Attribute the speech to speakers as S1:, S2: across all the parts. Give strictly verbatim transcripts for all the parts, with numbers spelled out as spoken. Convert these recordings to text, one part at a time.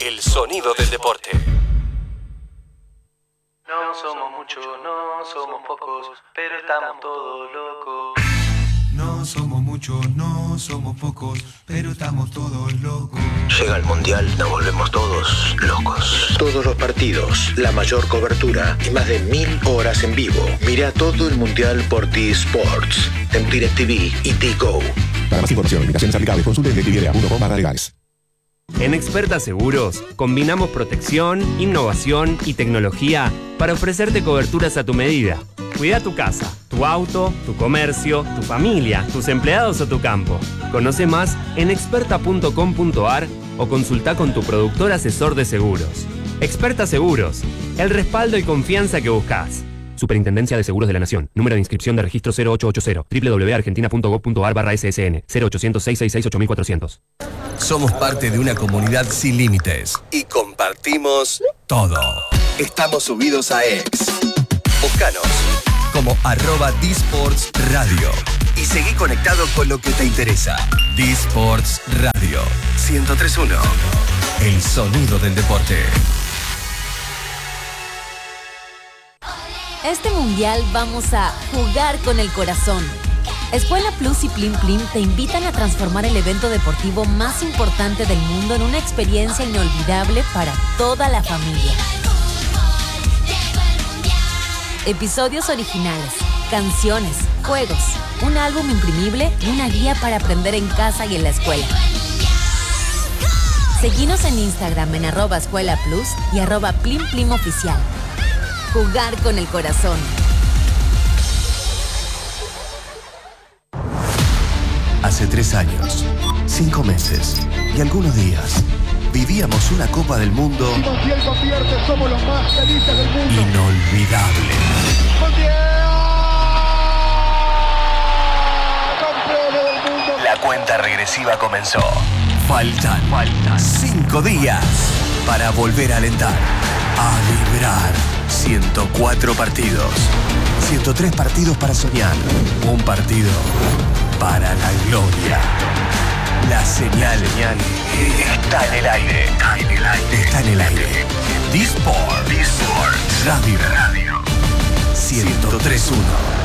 S1: El sonido del deporte.
S2: No somos muchos, no somos pocos, pero estamos todos locos.
S3: No somos muchos, no somos pocos, pero estamos todos locos.
S4: Llega el Mundial, nos volvemos todos locos. Todos los partidos, la mayor cobertura y más de mil horas en vivo. Mira todo el Mundial por T-Sports, en DirecTV y T-Go.
S5: Para más información, limitaciones aplicables, consulte en directv punto com barra legales.
S6: En Experta Seguros, combinamos protección, innovación y tecnología para ofrecerte coberturas a tu medida. Cuida tu casa, tu auto, tu comercio, tu familia, tus empleados o tu campo. Conoce más en experta punto com punto a r o consulta con tu productor asesor de seguros. Experta Seguros, el respaldo y confianza que buscas. Superintendencia de Seguros de la Nación. Número de inscripción de registro cero ocho ochenta, doble u doble u doble u punto argentina punto gov punto a r barra S S N, cero ochocientos, seiscientos sesenta y seis, ocho mil cuatrocientos.
S1: Somos parte de una comunidad sin límites y compartimos todo. Estamos subidos a X. Búscanos como arroba D-Sports Radio y seguí conectado con lo que te interesa. D-Sports Radio ciento tres punto uno. El sonido del deporte.
S7: Este mundial vamos a jugar con el corazón. Escuela Plus y Plim Plim te invitan a transformar el evento deportivo más importante del mundo en una experiencia inolvidable para toda la familia. Episodios originales, canciones, juegos, un álbum imprimible y una guía para aprender en casa y en la escuela. Seguinos en Instagram en arroba Escuela Plus y arroba Plim Plim Oficial. Jugar con el corazón.
S1: Hace tres años, cinco meses y algunos días, vivíamos una Copa del Mundo
S8: somos los más felices del mundo.
S1: Inolvidable.
S8: ¡Campeones del mundo!
S1: La cuenta regresiva comenzó. Faltan, faltan cinco días para volver a alentar, a vibrar. ciento cuatro partidos, ciento tres partidos para soñar, un partido para la gloria. La señal, señal está en el aire, está en el aire, está en el aire. D-Sport, D-Sport, Radio, Radio, ciento tres punto uno.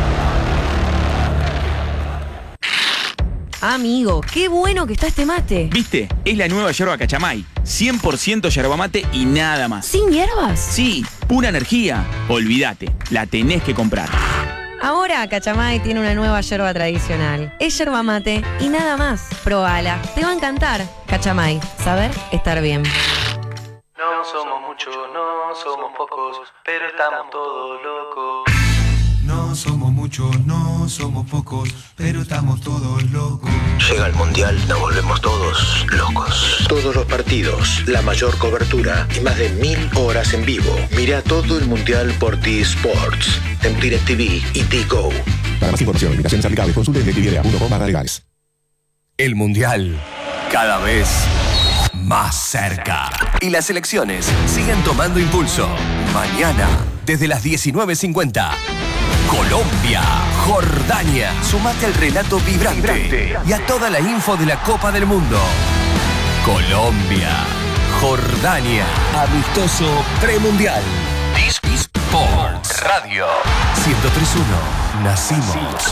S9: Amigo, qué bueno que está este mate.
S10: ¿Viste? Es la nueva yerba Cachamay. cien por ciento yerba mate y nada más.
S9: ¿Sin hierbas?
S10: Sí, pura energía. Olvídate, la tenés que comprar.
S9: Ahora Cachamay tiene una nueva yerba tradicional. Es yerba mate y nada más. Probala, te va a encantar. Cachamay, saber estar bien.
S2: No somos muchos, no somos pocos, pero estamos todos locos.
S3: No somos muchos, no somos pocos, pero estamos todos locos.
S4: Llega el Mundial, nos volvemos todos locos. Todos los partidos, la mayor cobertura y más de mil horas en vivo. Mira todo el Mundial por T-Sports, en DirecTV y T-Go.
S5: Para más información, limitaciones aplicables, consulte en directv punto com barra legales.
S1: El Mundial, cada vez más cerca. Y las elecciones siguen tomando impulso. Mañana, desde las diecinueve cincuenta. Colombia, Jordania. Sumate al relato vibrante, vibrante y a toda la info de la Copa del Mundo. Colombia, Jordania. Amistoso premundial. D-Sports Radio ciento tres punto uno. Nacimos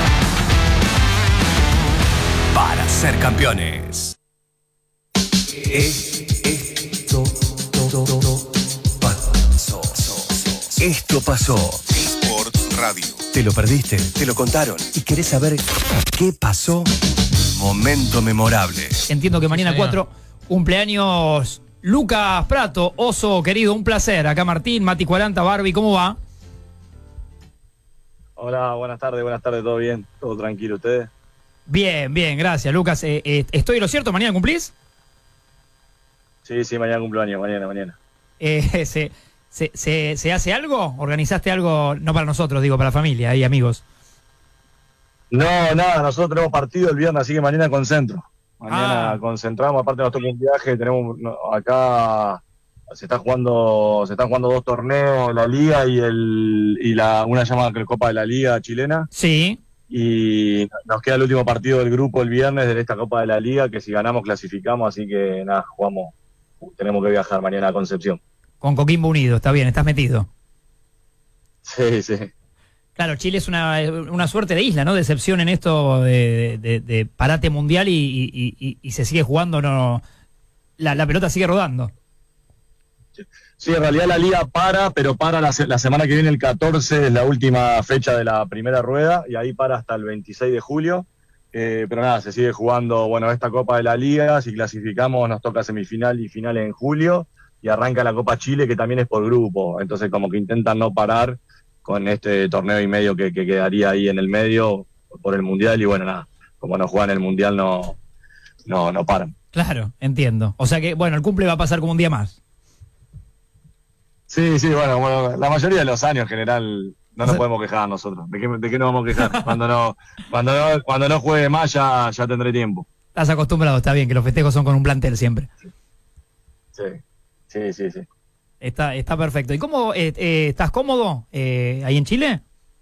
S1: para ser campeones. Esto, todo, todo, pasó. Esto pasó. Radio. ¿Te lo perdiste? ¿Te lo contaron? ¿Y querés saber qué pasó? Momento memorable.
S11: Entiendo que mañana cuatro, cumpleaños Lucas Prato, oso querido, un placer. Acá Martín, Mati Cuaranta, Barbie, ¿cómo va?
S12: Hola, buenas tardes, buenas tardes, ¿todo bien? ¿Todo tranquilo ustedes?
S11: Bien, bien, gracias, Lucas. Eh, eh, ¿Estoy lo cierto? ¿Mañana cumplís?
S12: Sí, sí, mañana cumpleaños, mañana, mañana.
S11: Eh, se, se, se, ¿Se hace algo? ¿Organizaste algo? No para nosotros, digo, para la familia y amigos.
S12: No, nada, nosotros tenemos partido el viernes, así que mañana concentro. Mañana
S11: Ah.
S12: concentramos, aparte nos toca un viaje, tenemos no, acá se está jugando, se están jugando dos torneos, la Liga y el y la una llamada Copa de la Liga chilena.
S11: Sí.
S12: Y nos queda el último partido del grupo el viernes de esta Copa de la Liga, que si ganamos clasificamos, así que nada, jugamos tenemos que viajar mañana a Concepción.
S11: Con Coquimbo Unido, está bien, estás metido.
S12: Sí, sí.
S11: Claro, Chile es una, una suerte de isla, ¿no? De excepción en esto de, de, de parate mundial y, y, y, y se sigue jugando, no la, la pelota sigue rodando.
S12: Sí, en realidad la liga para, pero para la, la semana que viene, el catorce, es la última fecha de la primera rueda, y ahí para hasta el veintiséis de julio. Eh, pero nada, se sigue jugando, bueno, esta Copa de la Liga. Si clasificamos nos toca semifinal y final en julio, y arranca la Copa Chile, que también es por grupo. Entonces como que intentan no parar con este torneo y medio que, que quedaría ahí en el medio por el Mundial, y bueno, nada, como no juegan el Mundial no, no, no paran.
S11: Claro, entiendo. O sea que, bueno, el cumple va a pasar como un día más.
S12: Sí, sí, bueno, bueno, la mayoría de los años en general no nos podemos quejar nosotros. ¿De qué, de qué nos vamos a quejar? Cuando no, cuando no, cuando no juegue más ya, ya tendré tiempo.
S11: Estás acostumbrado, está bien, que los festejos son con un plantel siempre.
S12: Sí, sí, sí, sí.
S11: Está, está perfecto. ¿Y cómo eh, eh, estás cómodo eh, ahí en Chile?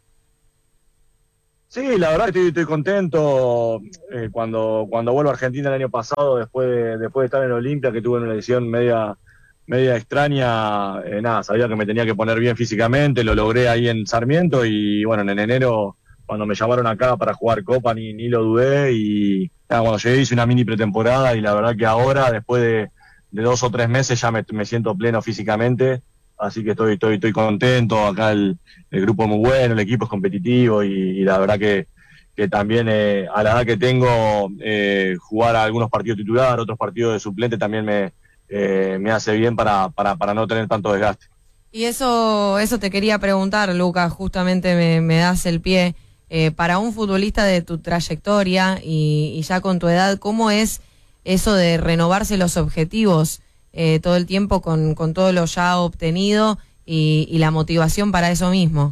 S12: Sí, la verdad estoy, estoy contento. Eh, cuando, cuando vuelvo a Argentina el año pasado, después de, después de estar en Olimpia, que tuve una lesión media media extraña, eh, nada, sabía que me tenía que poner bien físicamente, lo logré ahí en Sarmiento, y bueno, en enero, cuando me llamaron acá para jugar Copa, ni, ni lo dudé, y nada, cuando llegué hice una mini pretemporada, y la verdad que ahora, después de, de dos o tres meses, ya me, me siento pleno físicamente, así que estoy, estoy, estoy contento. Acá el, el grupo es muy bueno, el equipo es competitivo, y, y la verdad que, que también eh, a la edad que tengo, eh, jugar a algunos partidos titular, otros partidos de suplente también me Eh, me hace bien para, para, para no tener tanto desgaste.
S9: Y eso, eso te quería preguntar, Lucas, justamente me, me das el pie. Eh, para un futbolista de tu trayectoria y, y ya con tu edad, ¿cómo es eso de renovarse los objetivos eh, todo el tiempo con, con todo lo ya obtenido y, y la motivación para eso mismo?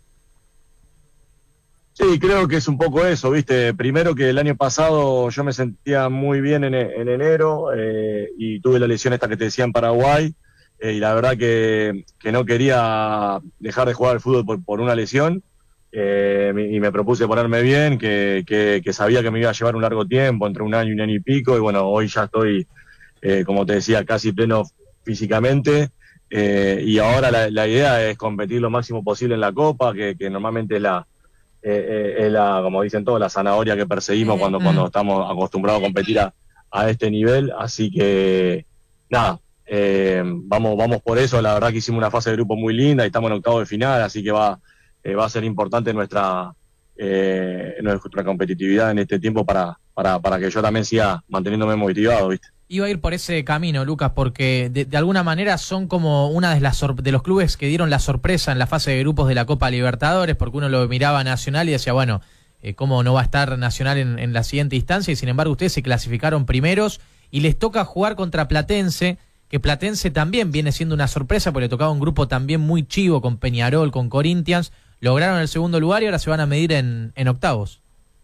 S12: Sí, creo que es un poco eso, ¿viste? Primero que el año pasado yo me sentía muy bien en, en enero eh, y tuve la lesión esta que te decía en Paraguay, eh, y la verdad que, que no quería dejar de jugar al fútbol por, por una lesión, eh, y me propuse ponerme bien, que, que, que sabía que me iba a llevar un largo tiempo, entre un año y un año y pico, y bueno, hoy ya estoy, eh, como te decía, casi pleno físicamente, eh, y ahora la, la idea es competir lo máximo posible en la Copa, que, que normalmente es la... Eh, eh, es la, como dicen todos, la zanahoria que perseguimos cuando, cuando estamos acostumbrados a competir a, a este nivel, así que nada, eh, vamos, vamos por eso. La verdad que hicimos una fase de grupo muy linda y estamos en octavo de final, así que va, eh, va a ser importante nuestra, eh, nuestra competitividad en este tiempo para, para, para que yo también siga manteniéndome motivado, ¿viste?
S13: Iba a ir por ese camino, Lucas, porque de, de alguna manera son como una de las de los clubes que dieron la sorpresa en la fase de grupos de la Copa Libertadores, porque uno lo miraba a Nacional y decía, bueno, eh, ¿cómo no va a estar Nacional en, en la siguiente instancia? Y sin embargo ustedes se clasificaron primeros y les toca jugar contra Platense, que Platense también viene siendo una sorpresa, porque le tocaba un grupo también muy chivo con Peñarol, con Corinthians, lograron el segundo lugar y ahora se van a medir en, en octavos.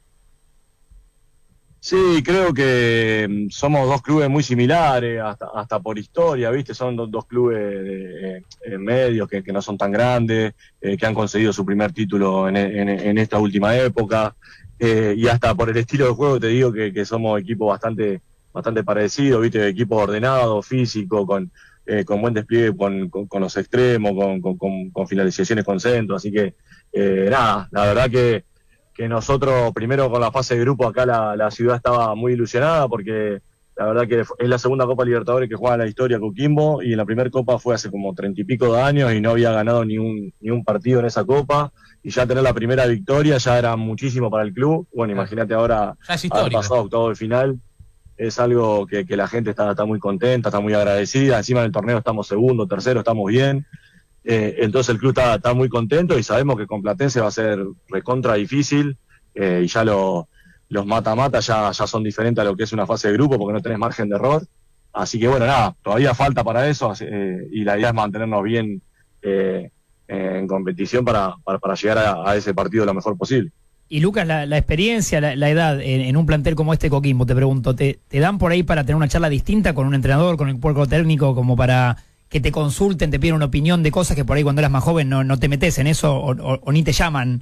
S12: Sí, creo que somos dos clubes muy similares, hasta, hasta por historia, ¿viste? Son dos, dos clubes de, eh, medios que, que no son tan grandes, eh, que han conseguido su primer título en, en, en esta última época, eh, y hasta por el estilo de juego te digo que, que somos equipos bastante bastante parecidos, ¿viste? Equipos ordenados, físicos, con, eh, con buen despliegue con, con, con los extremos, con, con, con, con finalizaciones con centro, así que eh, nada, la verdad que que nosotros primero con la fase de grupo acá la, la ciudad estaba muy ilusionada, porque la verdad que es la segunda Copa Libertadores que juega en la historia Coquimbo, y en la primera Copa fue hace como treinta y pico de años y no había ganado ni un, ni un partido en esa Copa, y ya tener la primera victoria ya era muchísimo para el club. Bueno, imagínate ahora haber pasado a octavo de final, es algo que, que la gente está, está muy contenta, está muy agradecida. Encima en el torneo estamos segundo, tercero, estamos bien. Eh, entonces el club está, está muy contento, y sabemos que con Platense va a ser recontra difícil, eh, y ya lo, los mata-mata ya, ya son diferentes a lo que es una fase de grupo, porque no tenés margen de error. Así que bueno, nada, todavía falta para eso, eh, y la idea es mantenernos bien eh, en competición para, para, para llegar a, a ese partido lo mejor posible.
S11: Y Lucas, la, la experiencia, la, la edad en, en un plantel como este Coquimbo, te pregunto, ¿te, ¿te dan por ahí para tener una charla distinta con un entrenador, con el cuerpo técnico, como para que te consulten, te piden una opinión de cosas que por ahí cuando eras más joven no, no te metes en eso o, o, o ni te llaman?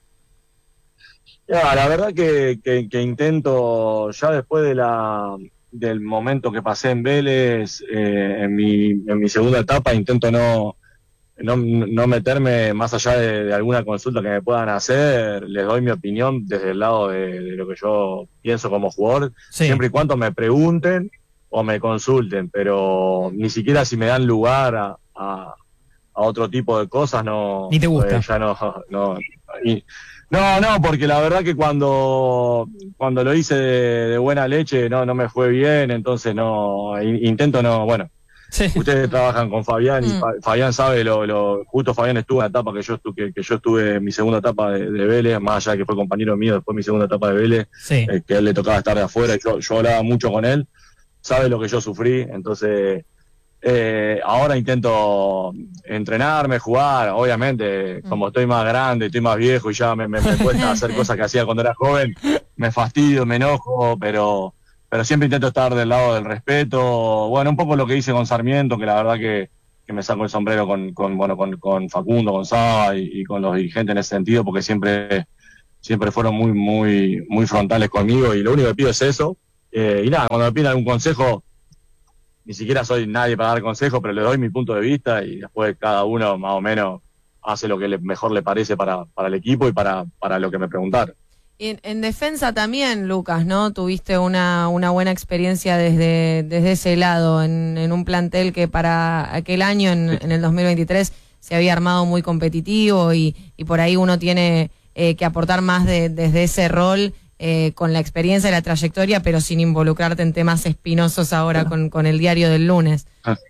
S12: Ya, la verdad que, que, que intento, ya después de la del momento que pasé en Vélez, eh, en mi, en mi segunda etapa, intento no, no, no meterme más allá de, de alguna consulta que me puedan hacer, les doy mi opinión desde el lado de, de lo que yo pienso como jugador,
S11: Sí.
S12: siempre y cuando me pregunten o me consulten, pero ni siquiera si me dan lugar a, a, a otro tipo de cosas, no.
S11: Ni te gusta.
S12: eh, ya no, no, y- no, no, porque la verdad que cuando, cuando lo hice de, de buena leche no, no me fue bien, entonces no, in- intento no, bueno. Ustedes trabajan con Fabián y
S9: Mm.
S12: Fa- Fabián sabe lo, lo, justo Fabián estuvo en la etapa que yo estuve, que, que yo estuve en mi segunda etapa de, de Vélez, más allá de que fue compañero mío después de mi segunda etapa de Vélez,
S11: Sí.
S12: eh, que a él le tocaba estar de afuera, y yo, yo hablaba mucho con él, sabe lo que yo sufrí, entonces eh, ahora intento entrenarme, jugar, obviamente, como estoy más grande, estoy más viejo y ya me, me, me cuesta hacer cosas que hacía cuando era joven, me fastidio, me enojo, pero pero siempre intento estar del lado del respeto, bueno, un poco lo que hice con Sarmiento, que la verdad que, que me saco el sombrero con, con bueno con, con Facundo, con Saba y, y con los dirigentes en ese sentido, porque siempre siempre fueron muy muy muy frontales conmigo y lo único que pido es eso. Eh, y nada, cuando me piden algún consejo, ni siquiera soy nadie para dar consejos, pero le doy mi punto de vista y después cada uno más o menos hace lo que le, mejor le parece para, para el equipo y para, para lo que me preguntaron.
S9: En, en defensa también, Lucas, ¿no? Tuviste una, una buena experiencia desde, desde ese lado, en, en un plantel que para aquel año, en, en el dos mil veintitrés, se había armado muy competitivo y, y por ahí uno tiene eh, que aportar más de, desde ese rol, eh, con la experiencia y la trayectoria, pero sin involucrarte en temas espinosos ahora con, con el diario del lunes.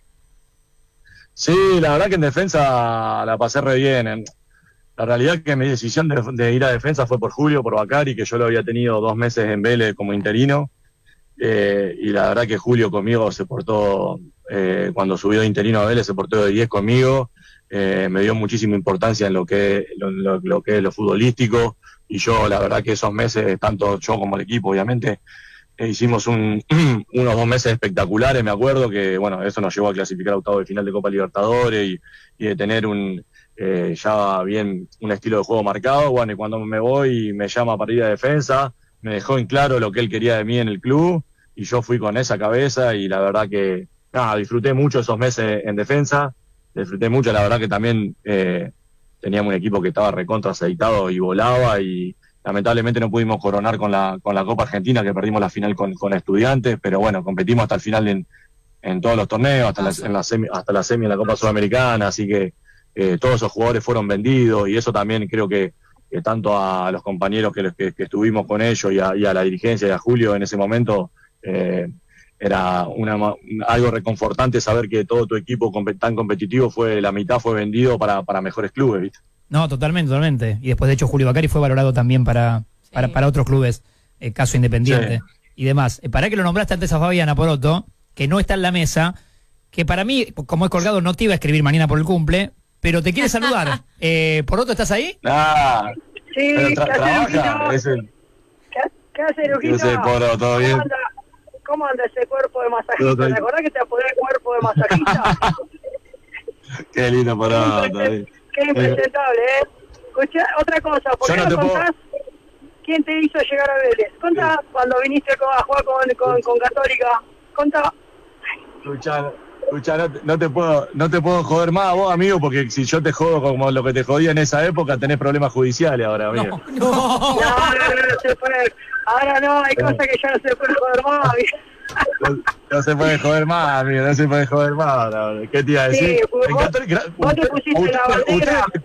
S12: Sí, la verdad que en defensa la pasé re bien. En- La realidad es que mi decisión de, de ir a defensa fue por Julio, por Bacari, que yo lo había tenido dos meses en Vélez como interino. Eh, y la verdad que Julio conmigo se portó, eh, cuando subió de interino a Vélez, se portó de diez conmigo. Eh, me dio muchísima importancia en lo que, lo, lo- lo que es lo futbolístico. Y yo, la verdad que esos meses, tanto yo como el equipo, obviamente, eh, hicimos un, unos dos meses espectaculares. Me acuerdo que, bueno, eso nos llevó a clasificar a octavo de final de Copa Libertadores y, y de tener un eh, ya bien un estilo de juego marcado. Bueno, y cuando me voy y me llama para ir a defensa, me dejó en claro lo que él quería de mí en el club y yo fui con esa cabeza y la verdad que nada, disfruté mucho esos meses en defensa, disfruté mucho, la verdad que también eh, teníamos un equipo que estaba recontra aceitado y volaba y lamentablemente no pudimos coronar con la con la Copa Argentina, que perdimos la final con, con Estudiantes, pero bueno, competimos hasta el final en, en todos los torneos, hasta la, en la semi, hasta la semi en la Copa Sudamericana, así que eh, todos esos jugadores fueron vendidos y eso también creo que, que tanto a los compañeros que, que, que estuvimos con ellos y a, y a la dirigencia y a Julio en ese momento eh, era una, algo reconfortante saber que todo tu equipo comp- tan competitivo fue la mitad fue vendido para, para mejores clubes, ¿viste?
S11: No, totalmente, totalmente. Y después, de hecho, Julio Bacari fue valorado también para, para, para otros clubes, eh, caso Independiente
S12: Sí.
S11: y demás. Eh, para que lo nombraste antes a Fabiana Poroto, que no está en la mesa, que para mí, como es colgado, no te iba a escribir mañana por el cumple, pero te quiere saludar. eh, Poroto, ¿estás ahí?
S12: Ah,
S14: Sí,
S12: pero tra-
S14: ¿qué hace,
S12: trabaja,
S14: Lujito?
S12: es el,
S14: ¿Qué, qué hace, Lujito?
S12: yo sé, Poro, ¿todo bien?
S14: ¿Cómo anda, ¿Cómo anda ese cuerpo de
S12: Todo
S14: masajista?
S12: bien.
S14: ¿Te acordás que te apodé el cuerpo de masajista?
S12: Qué lindo, Poro, está bien.
S14: Qué impresentable, ¿eh? Escuchá, otra cosa, ¿por
S12: Yo
S14: qué
S12: no
S14: no,
S12: te puedo-
S14: contás quién te hizo llegar a Vélez? Contá cuando viniste con- a jugar con, con, con Católica. Contá.
S12: Escuchá, escuchá, no, te- no te puedo, no te puedo joder más vos, amigo, porque si yo te jodo como lo que te jodía en esa época, tenés problemas judiciales ahora, amigo.
S14: No, no, no, no se puede. Ahora no, hay cosas que ya no se puede joder más.
S12: No, no se puede joder más, amigo, no se puede joder más. no. ¿Qué te iba a decir?
S14: Sí, pues
S12: En
S14: vos-
S12: Católica-
S14: vos te pusiste
S12: usted-
S14: la bandera.
S12: ustedes-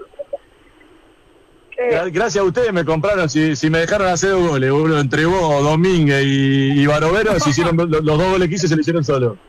S12: Gracias a ustedes me compraron, si, si me dejaron hacer dos goles, boludo, entre vos, Domínguez y, y Barovero, se hicieron los, los dos goles que hice, se lo hicieron solo.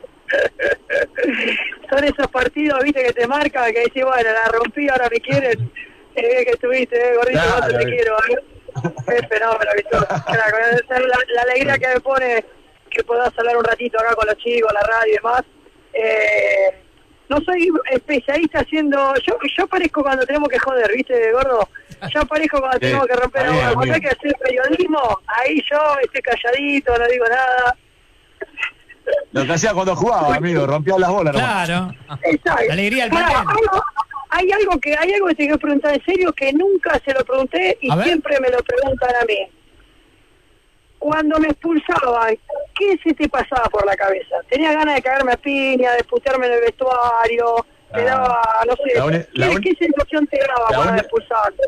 S14: Son esos partidos, viste, que te marcan, que decís, bueno, la rompí, ahora me quieren. Eh, bien que estuviste, eh, gordito,
S12: Claro,
S14: cuánto te
S12: eh.
S14: quiero. ¿eh? Qué fenómeno, que sos, crack. Es la, la alegría que me pone que puedas hablar un ratito acá con los chicos, la radio y demás. Eh, no soy especialista haciendo... Yo yo aparezco cuando tenemos que joder, ¿viste, gordo? Yo aparezco cuando
S12: Sí,
S14: tenemos que romper
S12: está
S14: la
S12: bien,
S14: bola. Cuando hay
S12: amigo.
S14: que hacer periodismo, ahí yo estoy calladito, no digo nada.
S12: Lo que hacía cuando jugaba, amigo, rompía las bolas. nomás.
S11: Claro.
S14: Exacto.
S11: La alegría del
S14: Pará,
S11: plantel.
S14: algo- hay algo que hay algo que te quiero preguntar en serio que nunca se lo pregunté y
S11: A ver.
S14: siempre me lo preguntan a mí. Cuando me expulsaban ¿qué se te pasaba por la cabeza? ¿Tenías ganas de cagarme a piña, de putearme en el vestuario? ¿Te daba, no sé,
S12: La uni- la
S14: ¿qué,
S12: uni-
S14: qué sensación te daba
S12: la
S14: para
S12: uni-
S14: expulsarte?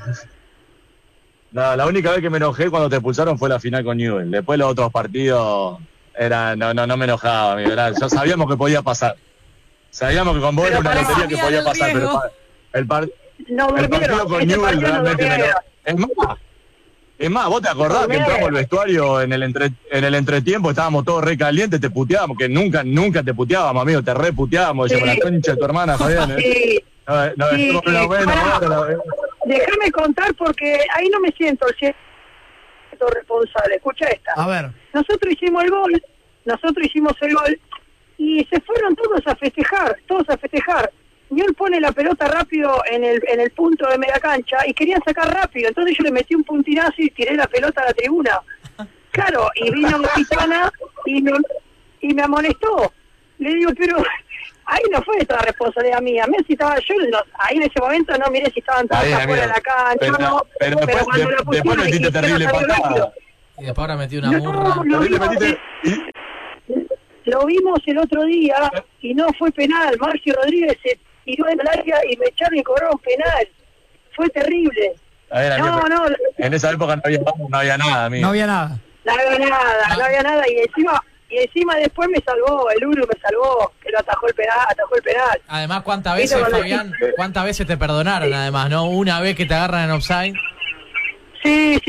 S12: No, la única vez que me enojé cuando te expulsaron fue la final con Newell. Después los otros partidos era, no, no, no me enojaba, amigo. Era, ya sabíamos que podía pasar. Sabíamos que con vos era una lotería que podía pasar, pero el, par- el, par-
S14: No,
S12: el partido con
S14: este
S12: Newell
S14: partido no
S12: realmente me
S14: durmieron.
S12: enojó. Es más, es más, vos te acordás que
S14: Durmieron.
S12: entramos al vestuario en el entre, en el entretiempo, estábamos todos re calientes, te puteábamos, que nunca, nunca te puteábamos, amigo, te re puteábamos, decíamos
S14: Sí.
S12: la concha de tu hermana, Fabián, ¿eh?
S14: Sí.
S12: No, no,
S14: Sí,
S12: estuvo una
S14: sí.
S12: buena
S14: Pará.
S12: hora, la-
S14: Déjame contar porque ahí no me siento el cierto responsable. Escucha esta.
S11: A ver.
S14: Nosotros hicimos el gol, nosotros hicimos el gol y se fueron todos a festejar, todos a festejar. Newell pone la pelota rápido en el en el punto de media cancha y querían sacar rápido, entonces yo le metí un puntinazo y tiré la pelota a la tribuna. Claro, y vino la gitana y me, y me amonestó. Le digo, pero ahí no fue toda responsabilidad mía. Mirá si estaba yo, no- ahí en ese momento no miré si estaban todos
S12: Está bien,
S14: afuera de la cancha,
S12: pero-
S14: no,
S12: pero después-
S14: cuando
S12: de-
S14: la pusieron
S12: después metiste
S14: y quisieron
S12: terrible
S14: salir
S12: patada.
S14: rápido.
S13: Y después ahora metí una
S14: No,
S13: murra.
S14: lo
S12: Terrible
S14: vimos,
S12: metiste-
S14: lo vimos el otro día y no fue penal. Marcio Rodríguez se tiró en el área y me echaron y cobraron penal. Fue terrible.
S12: A ver,
S14: No,
S12: amigo,
S14: no,
S12: en esa época no había, no había nada, amigo.
S11: No había nada.
S14: no había nada, no había nada. Y encima y encima después me salvó, el Uru me salvó, que lo atajó el penal. Atajó el penal.
S13: Además, ¿cuántas
S14: ¿Viste
S13: veces,
S14: cuando-
S13: Fabián, cuántas veces te perdonaron, además, no? Una vez que te agarran en offside.
S14: Sí, sí.